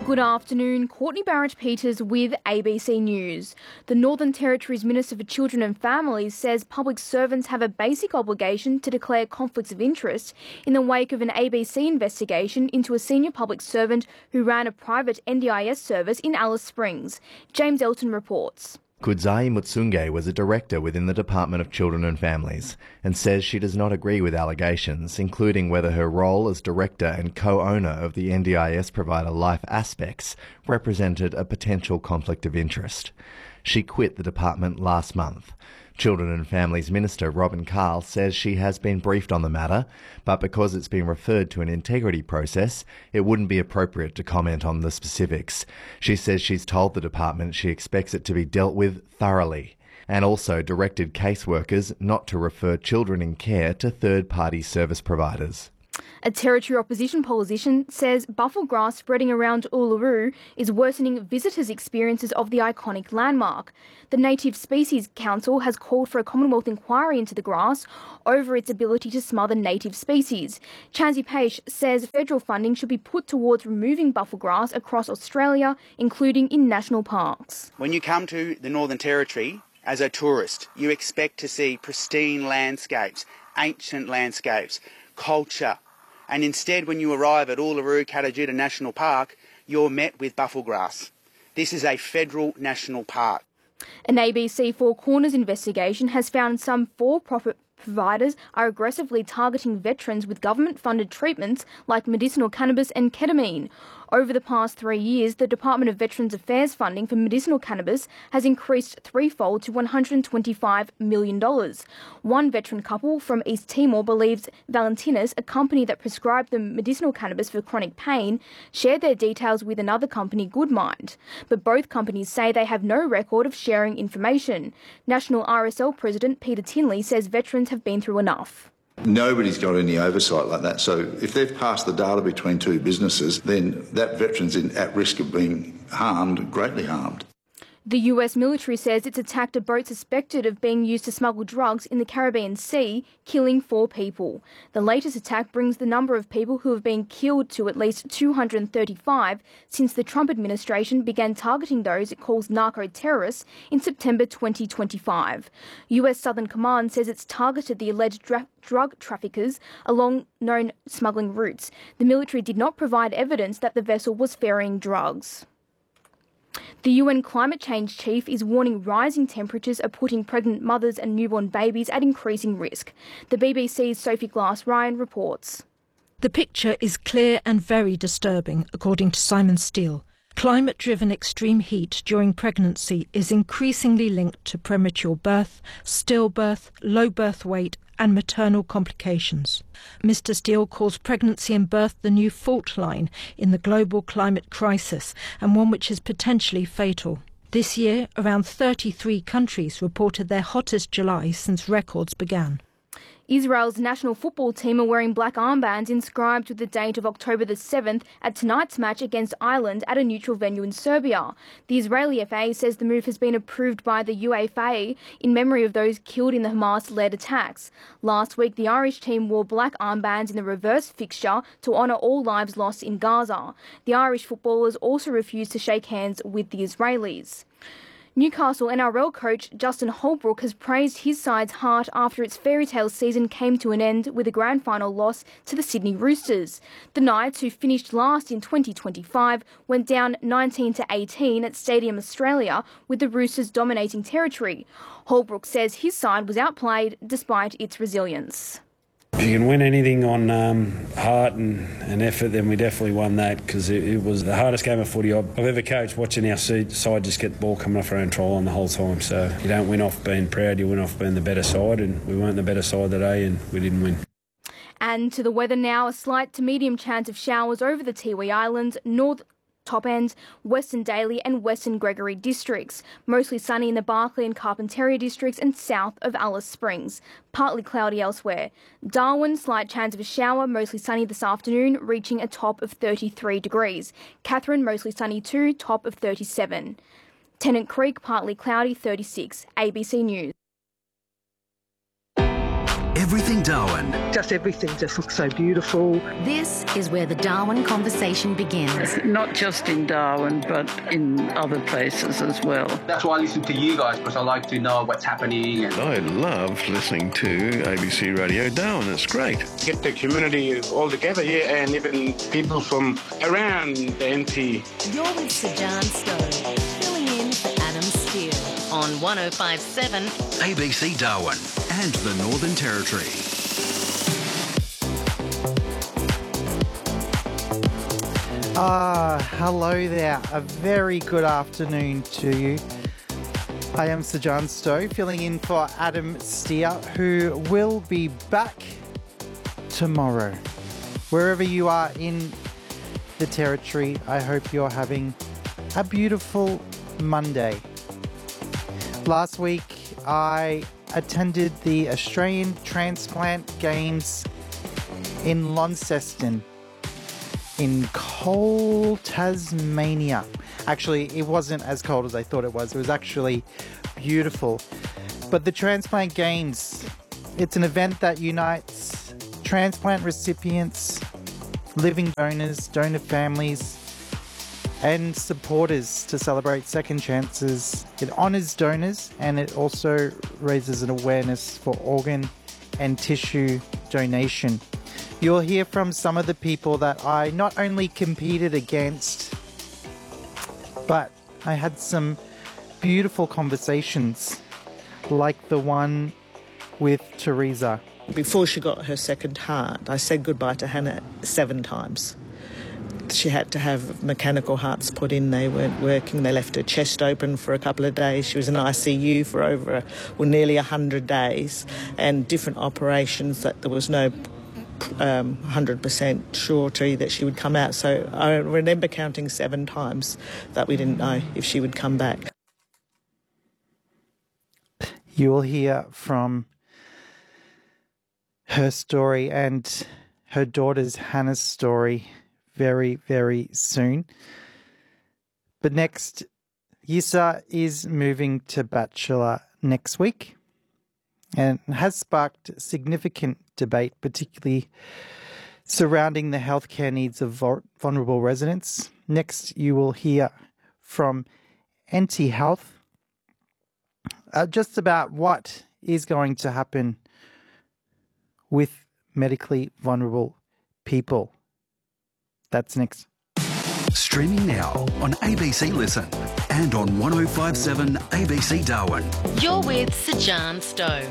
Good afternoon, Courtney Barrett-Peters with ABC News. The Northern Territory's Minister for Children and Families says public servants have a basic obligation to declare conflicts of interest in the wake of an ABC investigation into a senior public servant who ran a private NDIS service in Alice Springs. James Elton reports. Kudzai Mutsunge was a director within the Department of Children and Families and says she does not agree with allegations, including whether her role as director and co-owner of the NDIS provider Life Aspects represented a potential conflict of interest. She quit the department last month. Children and Families Minister Robin Carl says she has been briefed on the matter, but because it's been referred to an integrity process, it wouldn't be appropriate to comment on the specifics. She says she's told the department she expects it to be dealt with thoroughly, and also directed caseworkers not to refer children in care to third-party service providers. A Territory opposition politician says buffel grass spreading around Uluru is worsening visitors' experiences of the iconic landmark. The Native Species Council has called for a Commonwealth inquiry into the grass over its ability to smother native species. Chansey Paish says federal funding should be put towards removing buffel grass across Australia, including in national parks. When you come to the Northern Territory as a tourist, you expect to see pristine landscapes, ancient landscapes, culture. And instead, when you arrive at Uluru Katajuta National Park, you're met with buffel grass. This is a federal national park. An ABC Four Corners investigation has found some for-profit providers are aggressively targeting veterans with government-funded treatments like medicinal cannabis and ketamine. Over the past 3 years, the Department of Veterans Affairs funding for medicinal cannabis has increased threefold to $125 million. One veteran couple from East Timor believes Valentinas, a company that prescribed them medicinal cannabis for chronic pain, shared their details with another company, Goodmind. But both companies say they have no record of sharing information. National RSL President Peter Tinley says veterans have been through enough. Nobody's got any oversight like that. So if they've passed the data between two businesses, then that veteran's at risk of being harmed, greatly harmed. The US military says it's attacked a boat suspected of being used to smuggle drugs in the Caribbean Sea, killing 4 people. The latest attack brings the number of people who have been killed to at least 235 since the Trump administration began targeting those it calls narco-terrorists in September 2025. US Southern Command says it's targeted the alleged drug traffickers along known smuggling routes. The military did not provide evidence that the vessel was ferrying drugs. The UN climate change chief is warning rising temperatures are putting pregnant mothers and newborn babies at increasing risk. The BBC's Sophie Glass-Ryan reports. The picture is clear and very disturbing, according to Simon Steele. Climate-driven extreme heat during pregnancy is increasingly linked to premature birth, stillbirth, low birth weight and maternal complications. Mr. Steele calls pregnancy and birth the new fault line in the global climate crisis and one which is potentially fatal. This year, around 33 countries reported their hottest July since records began. Israel's national football team are wearing black armbands inscribed with the date of October the 7th at tonight's match against Ireland at a neutral venue in Serbia. The Israeli FA says the move has been approved by the UEFA in memory of those killed in the Hamas-led attacks. Last week, the Irish team wore black armbands in the reverse fixture to honour all lives lost in Gaza. The Irish footballers also refused to shake hands with the Israelis. Newcastle NRL coach Justin Holbrook has praised his side's heart after its fairy tale season came to an end with a grand final loss to the Sydney Roosters. The Knights, who finished last in 2025, went down 19-18 at Stadium Australia, with the Roosters dominating territory. Holbrook says his side was outplayed despite its resilience. If you can win anything on heart and effort, then we definitely won that, because it was the hardest game of footy I've ever coached, watching our side just get the ball coming off our own try line the whole time. So you don't win off being proud, you win off being the better side, and we weren't the better side today and we didn't win. And to the weather now, a slight to medium chance of showers over the Tiwi Islands, North Top End, Western Daly and Western Gregory districts. Mostly sunny in the Barkly and Carpentaria districts and south of Alice Springs. Partly cloudy elsewhere. Darwin, slight chance of a shower, mostly sunny this afternoon, reaching a top of 33 degrees. Katherine, mostly sunny too, top of 37. Tennant Creek, partly cloudy, 36. ABC News. Everything Darwin. Just everything just looks so beautiful. This is where the Darwin conversation begins. Not just in Darwin, but in other places as well. That's why I listen to you guys, because I like to know what's happening. I love listening to ABC Radio Darwin. It's great. Get the community all together here, and even people from around the NT. You're with Sir John Stowe, filling in for Adam Steele on 105.7 ABC Darwin and the Northern Territory. Hello there. A very good afternoon to you. I am Sir John Stowe, filling in for Adam Steele, who will be back tomorrow. Wherever you are in the Territory, I hope you're having a beautiful Monday. Last week, I attended the Australian Transplant Games in Launceston in cold Tasmania. Actually, it wasn't as cold as I thought it was. It was actually beautiful. But the Transplant Games, it's an event that unites transplant recipients, living donors, donor families, and supporters to celebrate second chances. It honours donors, and it also raises an awareness for organ and tissue donation. You'll hear from some of the people that I not only competed against, but I had some beautiful conversations, like the one with Teresa. Before she got her second heart, I said goodbye to Hannah 7 times. She had to have mechanical hearts put in. They weren't working. They left her chest open for a couple of days. She was in ICU for nearly 100 days, and different operations that there was no 100% surety that she would come out. So I remember counting 7 times that we didn't know if she would come back. You will hear from her story and her daughter's Hannah's story very, very soon. But next, Yisa is moving to Bachelor next week and has sparked significant debate, particularly surrounding the healthcare needs of vulnerable residents. Next, you will hear from NT Health just about what is going to happen with medically vulnerable people. That's next. Streaming now on ABC Listen and on 105.7 ABC Darwin. You're with Sir John Stowe.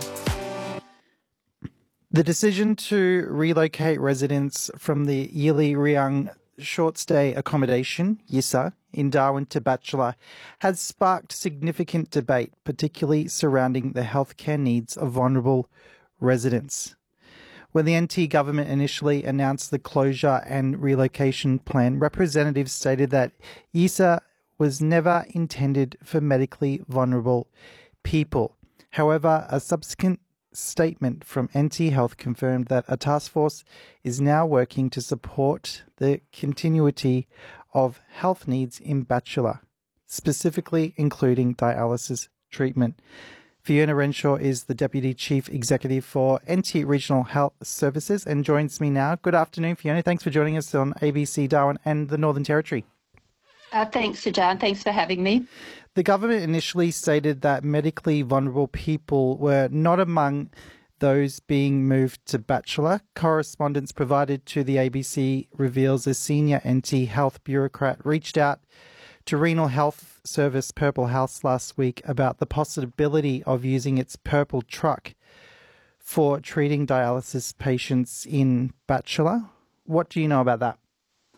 The decision to relocate residents from the Yili Riang short stay accommodation, YISA, in Darwin to Bachelor has sparked significant debate, particularly surrounding the healthcare needs of vulnerable residents. When the NT government initially announced the closure and relocation plan, representatives stated that YISA was never intended for medically vulnerable people. However, a subsequent statement from NT Health confirmed that a task force is now working to support the continuity of health needs in Bachelor, specifically including dialysis treatment. Fiona Renshaw is the Deputy Chief Executive for NT Regional Health Services and joins me now. Good afternoon, Fiona. Thanks for joining us on ABC Darwin and the Northern Territory. Thanks, Sir John. Thanks for having me. The government initially stated that medically vulnerable people were not among those being moved to Bachelor. Correspondence provided to the ABC reveals a senior NT Health bureaucrat reached out to Renal Health Service Purple House last week about the possibility of using its purple truck for treating dialysis patients in Bachelor. What do you know about that?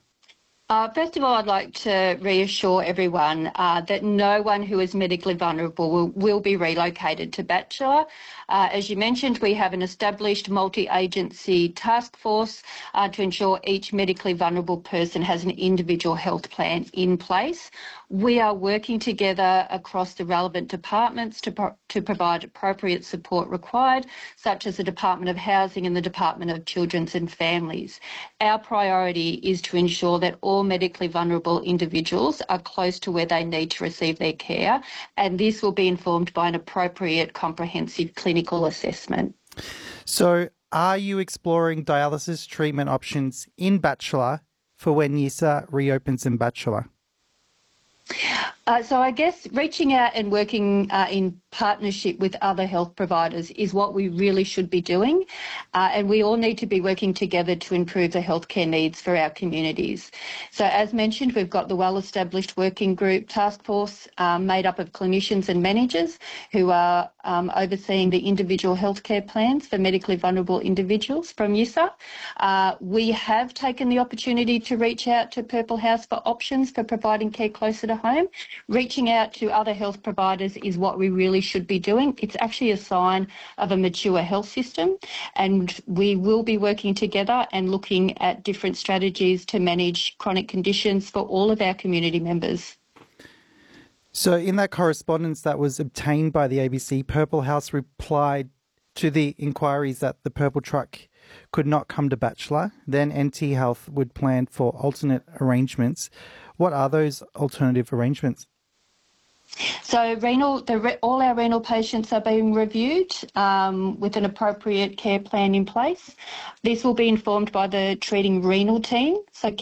First of all, I'd like to reassure everyone that no one who is medically vulnerable will be relocated to Bachelor. As you mentioned, we have an established multi-agency task force to ensure each medically vulnerable person has an individual health plan in place. We are working together across the relevant departments to provide appropriate support required, such as the Department of Housing and the Department of Children's and Families. Our priority is to ensure that all medically vulnerable individuals are close to where they need to receive their care, and this will be informed by an appropriate comprehensive clinical assessment. So are you exploring dialysis treatment options in Batchelor for when YISA reopens in Batchelor? So I guess reaching out and working in partnership with other health providers is what we really should be doing, and we all need to be working together to improve the healthcare needs for our communities. So as mentioned, we've got the well-established working group task force made up of clinicians and managers who are overseeing the individual healthcare plans for medically vulnerable individuals from YISA. We have taken the opportunity to reach out to Purple House for options for providing care closer to home. Reaching out to other health providers is what we really should be doing. It's actually a sign of a mature health system, and we will be working together and looking at different strategies to manage chronic conditions for all of our community members. So in that correspondence that was obtained by the ABC, Purple House replied to the inquiries that the Purple Truck could not come to Batchelor. Then NT Health would plan for alternate arrangements. What are those alternative arrangements? So all our renal patients are being reviewed with an appropriate care plan in place. This will be informed by the treating renal team. So